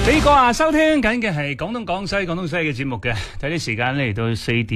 你個啊收聽緊嘅係廣東廣西嘅節目嘅，睇啲時間嚟到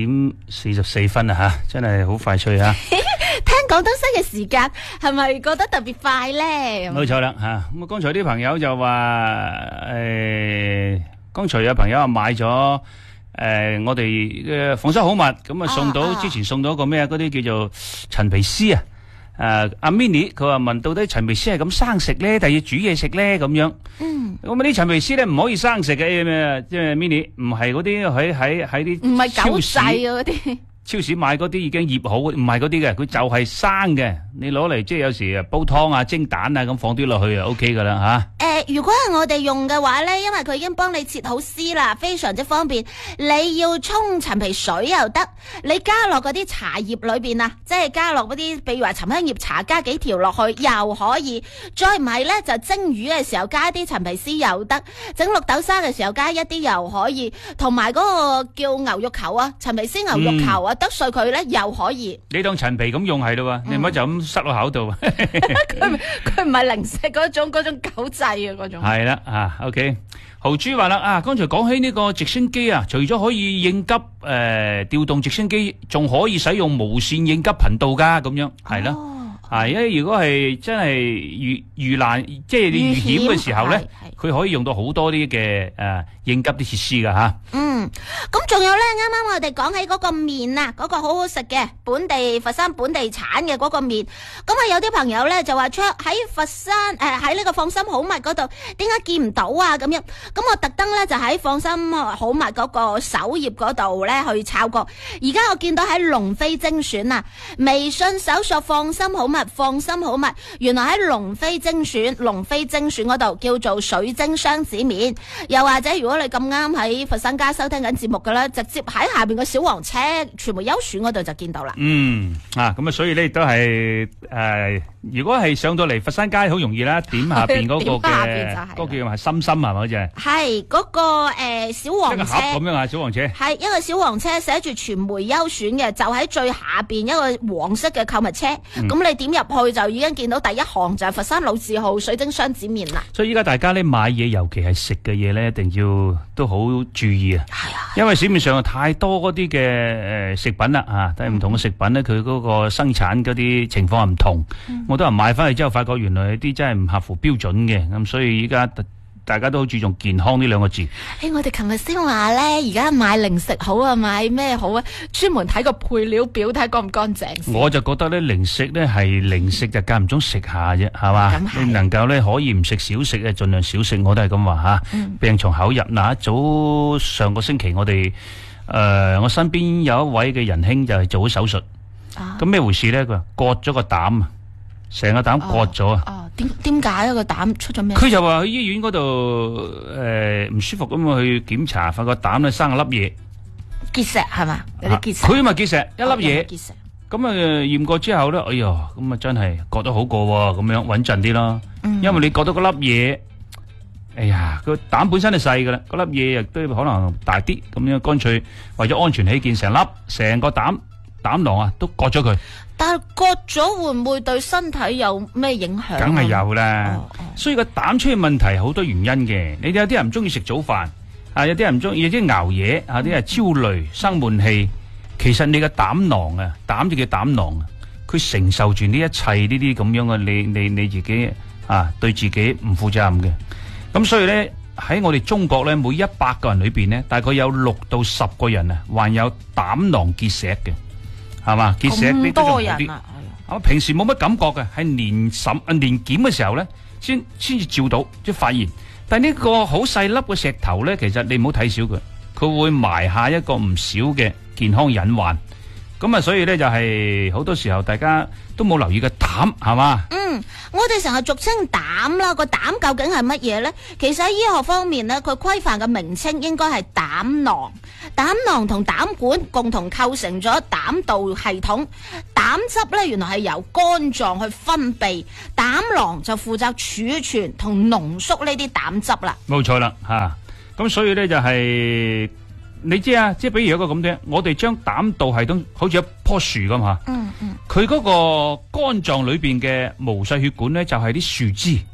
4:44啦吓，真係好快脆吓。 聽廣東西嘅時間係咪覺得特別快咧？ 冇錯啦吓，咁啊剛才啲朋友就話剛才有朋友買咗我哋嘅防濕好物，咁啊送到之前送到一個咩嗰啲叫做陳皮絲啊。阿 Minnie 佢話問到底陳皮絲係咁生食咧，定要煮嘢食咧咁樣？咁啊啲陳皮絲咧唔可以生食嘅咩？即係 Minnie 唔係嗰啲喺啲唔係狗仔嗰啲。 超市買嗰啲已經醃好，唔係嗰啲嘅，佢就係生嘅。你攞嚟即係有時煲湯啊、蒸蛋啊咁放啲落去就 OK 噶啦吓。 如果係我哋用嘅話咧，因為佢已經幫你切好絲啦，非常之方便。你要沖陳皮水又得，你加落嗰啲茶葉裏邊啊，即係加落嗰啲，比如話沉香葉茶加幾條落去又可以。再唔係咧就蒸魚嘅時候加啲陳皮絲又得，整綠豆沙嘅時候加一啲又可以。同埋嗰個叫牛肉球啊，陳皮絲牛肉球啊，得碎佢咧又可以。 你當陳皮咁用係咯，你唔好就咁塞落口度。 佢唔係零食嗰種狗製啊嗰種。 係啦，OK。豪豬話啦，剛才講起呢個直升機啊，除咗可以應急調動直升機，仲可以使用無線應急頻道噶，咁樣係啦。因為如果係真係遇難，即係你遇險嘅時候咧，佢可以用到好多啲嘅應急啲設施噶吓。 咁仲有咧，啱啱我哋講起嗰個麵啊，嗰個好好食嘅佛山本地產嘅嗰個麵。咁啊有啲朋友咧就話出喺佛山喺呢個放心好物嗰度，點解見唔到啊？咁樣，咁我特登咧就喺放心好物嗰個首頁嗰度咧去抄過。而家我見到喺龍飛精選啊，微信搜索放心好物，原來喺龍飛精選嗰度叫做水晶雙子麵。又或者如果你咁啱喺佛山街收聽緊節目嘅咧，直接喺下邊個小黃車全部優選嗰度就見到啦。 咁啊，所以咧都係如果係上到嚟佛山街好容易啦，點下邊嗰個嘅嗰個叫係心係咪好似係嗰個小黃車一個盒咁樣啊，小黃車係一個小黃車寫住傳媒優選嘅，就喺最下邊一個黃色嘅購物車。咁你點入去就已經見到第一行就係佛山老字號水晶雙子麵啦。 所以依家大家咧買嘢，尤其係食嘅嘢咧，一定要都好注意啊。係啊，因為市面上有太多嗰啲嘅食品啦但係唔同嘅食品咧，佢嗰個生產嗰啲情況係唔同。我都人買翻去之後，發覺原來有啲真係唔合乎標準嘅，咁所以依家大家都好注重健康呢兩個字。 我哋琴日先話咧，而家買零食好啊，買咩好啊？專門睇個配料表，睇乾唔乾淨。 我就覺得咧，零食咧係零食就間唔中食下啫，係嘛？你能夠咧可以唔食少食嘅，盡量少食。我都係咁話吓。病從口入。早上個星期我哋我身邊有一位嘅仁兄就係做咗手術。咁咩回事咧？佢話割咗個膽啊，成個膽割咗啊！ 點解個膽出咗咩？ 佢就話去醫院嗰度唔舒服咁啊，去檢查，發覺膽咧生一粒嘢結石係嘛？有啲結石。 佢咪結石一粒嘢。結石。咁啊驗過之後咧，哎呀，咁啊真係割得好過喎，咁樣穩陣啲咯。因為你割到嗰粒嘢，哎呀，個膽本身係細噶啦，嗰粒嘢亦都可能大啲，咁樣乾脆為咗安全起見，成個膽囊啊都割咗佢。 但係割咗會唔會對身體有咩影響？ 梗係有啦。所以個膽出現問題好多原因嘅。你有啲人唔中意食早飯，有啲人唔中意，有啲熬夜，有啲係焦慮、生悶氣。其實你個膽囊啊，膽就叫膽囊啊，佢承受住呢一切呢啲咁樣嘅你自己對自己唔負責任嘅。咁所以咧喺我哋中國咧，每100個人裏邊咧，大概有6到10個人啊患有膽囊結石嘅。係嘛？結石呢啲仲好啲。平時冇乜感覺嘅，係年檢嘅時候咧，先至照到，即係發現。但係呢個好細粒嘅石頭咧，其實你唔好睇小佢，佢會埋下一個唔少嘅健康隱患。咁啊，所以咧就係好多時候大家都冇留意個膽，係嘛？ 我哋成日俗稱膽啦，個膽究竟係乜嘢呢？其實喺醫學方面呢，佢規範嘅名稱應該係膽囊。膽囊同膽管共同構成咗膽道系統。膽汁呢，原來係由肝臟去分泌，膽囊就負責儲存同濃縮呢啲膽汁啦。 冇錯啦，咁所以呢就係。你知啊，即係比如一個咁啫，我哋將膽道系統好似一棵樹咁吓，佢嗰個肝臟裏邊嘅毛細血管咧就係啲樹枝，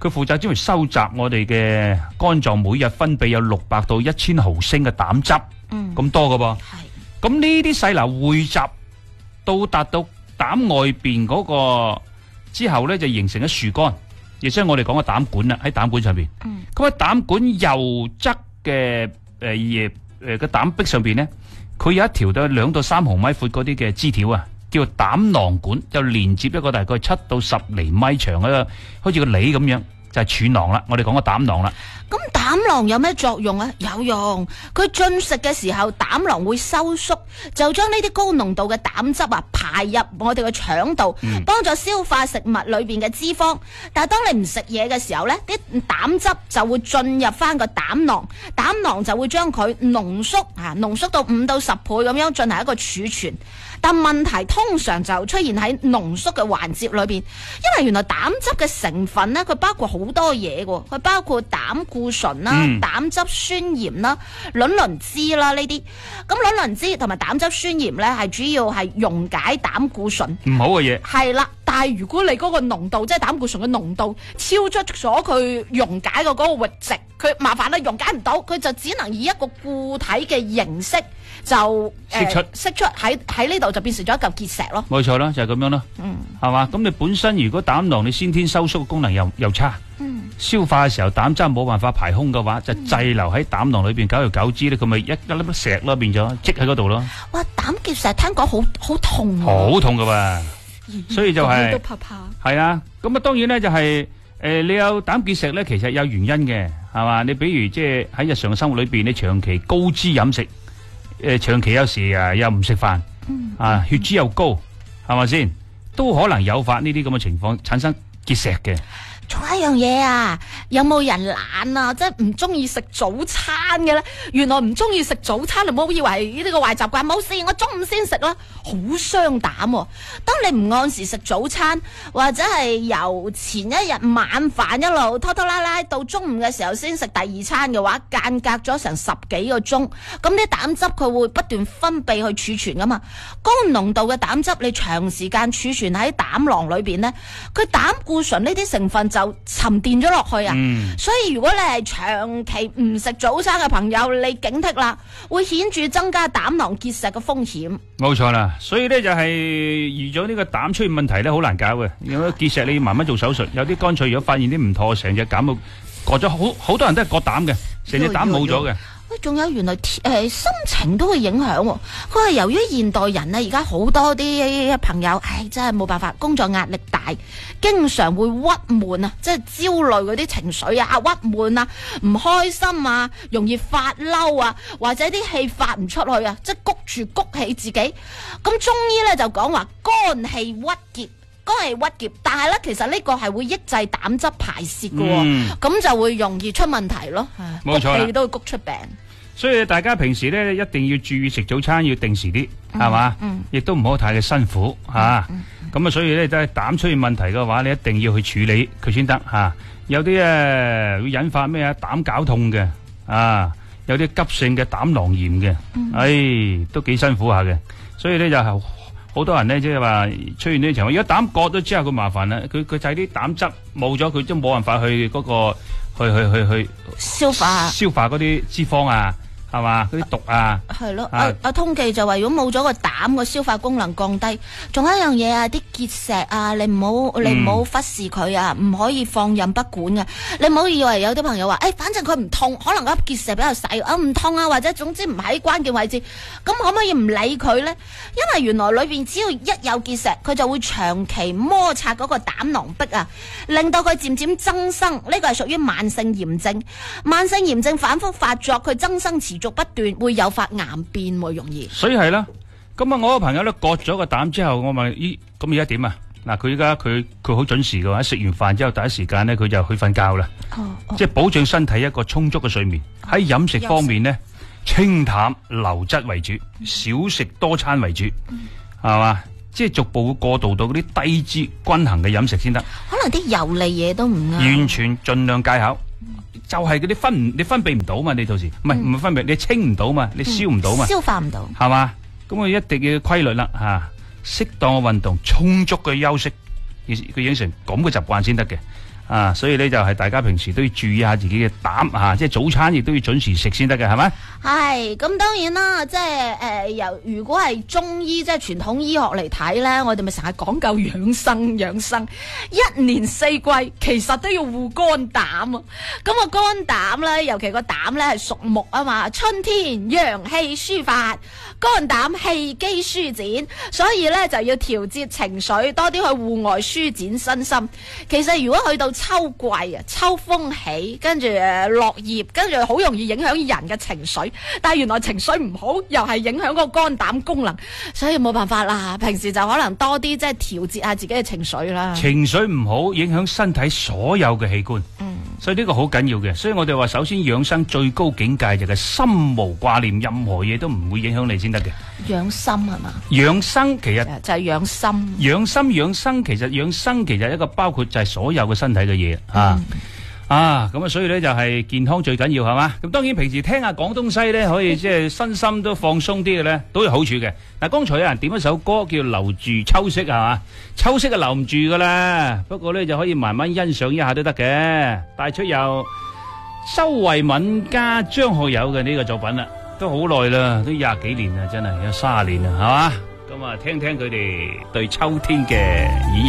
佢負責專門收集我哋嘅肝臟每日分泌有600到1000毫升嘅膽汁，咁多噶噃。咁呢啲細胞匯集到達到膽外邊嗰個之後咧，就形成咗樹幹，亦即係我哋講嘅膽管啦。喺膽管上邊，咁喺膽管右側嘅個膽壁上邊咧，佢有一條到2到3毫米闊嗰啲嘅支條啊，叫做膽囊管，就連接一個大概7到10厘米長嘅，好似個梨咁樣，就係儲囊啦。我哋講個膽囊啦。 咁膽囊有咩作用啊？有用，佢進食嘅時候，膽囊會收縮，就將呢啲高濃度嘅膽汁啊排入我哋嘅腸度，幫助消化食物裏邊嘅脂肪。但係當你唔食嘢嘅時候呢，啲膽汁就會進入翻個膽囊，膽囊就會將佢濃縮到5到10倍咁樣進行一個儲存。但問題通常就出現喺濃縮嘅環節裏邊，因為原來膽汁嘅成分呢，佢包括好多嘢嘅，佢包括膽固醇啦、膽汁酸鹽啦、卵磷脂啦呢啲。咁卵磷脂同埋膽汁酸鹽呢，係主要係溶解膽固醇唔好嘅嘢。 係啦，但係如果你嗰個濃度，即係膽固醇嘅濃度超出咗佢溶解嘅嗰個閾值，佢麻煩啦溶解唔到，佢就只能以一個固體嘅形式就釋出喺呢度就變成咗一嚿結石咯。 冇錯啦，就係咁樣咯。係嘛？咁你本身如果膽囊你先天收縮嘅功能又差，消化嘅時候膽汁冇辦法排空嘅話，就滯留喺膽囊裏邊，久而久之咧，佢咪一粒石咯，變咗積喺嗰度咯。 哇！膽結石聽講好痛， 好痛噶喎，所以就係都怕怕。 係啊，咁啊當然咧就係你有膽結石咧，其實有原因嘅，係嘛？你比如即係喺日常嘅生活裏邊，你長期高脂飲食，長期有時又唔食飯，血脂又高，係咪先？都可能誘發呢啲咁嘅情況，產生結石嘅。 仲有一樣嘢啊，有冇人懶啊？即係唔中意食早餐嘅咧？原來唔中意食早餐，你唔好以為呢個壞習慣，冇事，我中午先食啦，好傷膽喎。當你唔按時食早餐，或者係由前一日晚飯一路拖拖拉拉到中午嘅時候先食第二餐嘅話，間隔咗成10幾個鐘，咁啲膽汁佢會不斷分泌去儲存噶嘛。高濃度嘅膽汁你長時間儲存喺膽囊裏邊呢，佢膽固醇呢啲成分就沉澱咗落去啊。所以如果你係長期唔食早餐嘅朋友，你警惕啦，會顯著增加膽囊結石嘅風險。 冇錯啦，所以咧就係預咗呢個膽出現問題咧，好難搞嘅。如果結石你要慢慢做手術，有啲乾脆如果發現啲唔妥，成隻膽割咗，好多人都係割膽嘅，成隻膽冇咗嘅。 仲有原來心情都會影響喎。佢話由於現代人咧，而家好多啲朋友，真係冇辦法，工作壓力大，經常會鬱悶啊，即係焦慮嗰啲情緒啊，鬱悶啊，唔開心啊，容易發嬲啊，或者啲氣發唔出去啊，即係谷起自己。咁中醫咧就講話肝氣鬱結。肝氣鬱結，但係咧，其實呢個係會抑制膽汁排泄嘅，咁就會容易出問題咯。 冇錯啦， 谷氣都會谷出病。 所以大家平時咧一定要注意食早餐，要定時啲，係嘛？亦都唔好太嘅辛苦吓。咁啊，所以咧都係膽出現問題嘅話，你一定要去處理佢先得吓。有啲會引發咩啊？膽絞痛嘅啊，有啲急性嘅膽囊炎嘅，都幾辛苦下嘅。所以咧就係。好多人咧，即係話出現呢啲情況，如果膽割咗之後，佢麻煩啦，佢就係啲膽汁冇咗，佢都冇辦法去嗰個去消化嗰啲脂肪啊，係嘛，嗰啲毒啊。係咯，阿通記就話，如果冇咗個膽，個消化功能降低，仲有一樣嘢啊，啲結石啊，你唔好忽視佢啊，唔可以放任不管嘅。你唔好以為有啲朋友話，反正佢唔痛，可能個結石比較細，唔痛啊，或者總之唔喺關鍵位置，咁可唔可以唔理佢呢？因為原來裏邊只要一有結石，佢就會長期摩擦嗰個膽囊壁啊，令到佢漸漸增生。呢個係屬於慢性炎症。慢性炎症反覆發作，佢增生持續不斷，會誘發癌變喎，容易。所以係啦。咁啊，我個朋友咧割咗個膽之後，我問咁而家點啊？嗱，佢而家佢好準時嘅話，食完飯之後第一時間咧，佢就去瞓覺啦。即係保證身體一個充足嘅睡眠。喺飲食方面呢，清淡流質為主，少食多餐為主，係嘛？即係逐步會過渡到嗰啲低脂均衡嘅飲食先得。可能啲油膩嘢都唔啱。完全盡量戒口，就係嗰啲你分泌唔到嘛，你到時唔係分泌，你清唔到嘛，你消唔到嘛，消化唔到，係嘛？咁我一定要規律啦嚇，適當嘅運動，充足嘅休息，佢養成咁嘅習慣先得嘅。 啊，所以咧就係大家平時都要注意下自己嘅膽啊，即係早餐亦都要準時食先得嘅，係咪？ 係，咁當然啦，即係如果係中醫即係傳統醫學嚟睇咧，我哋咪成日講究養生，一年四季其實都要護肝膽啊。咁個肝膽咧，尤其個膽咧係屬木啊嘛，春天陽氣抒發，肝膽氣機舒展，所以咧就要調節情緒，多啲去戶外舒展身心。其實如果去到秋季啊，秋風起，跟住落葉，跟住好容易影響人嘅情緒。但係原來情緒唔好，又係影響個肝膽功能，所以冇辦法啦。平時就可能多啲即係調節下自己嘅情緒啦。 情緒唔好，影響身體所有嘅器官。所以呢個好緊要嘅。所以我哋話，首先養生最高境界就係心無掛念，任何嘢都唔會影響你先得嘅。 養心係嘛？ 養生其實就係養心。 養生其實養生其實一個包括就係所有嘅身體嘅嘢咁啊，所以咧就係健康最緊要係嘛。咁當然平時聽下廣東西咧，可以即係身心都放鬆啲嘅咧，都有好處嘅。嗱，剛才有人點一首歌叫留住秋色係嘛，秋色係留唔住噶啦，不過咧就可以慢慢欣賞一下都得嘅。帶出由周慧敏加張學友嘅呢個作品啦，都好耐啦，都20幾年啦，真係有30年啦，係嘛。咁啊，聽聽佢哋對秋天嘅演繹。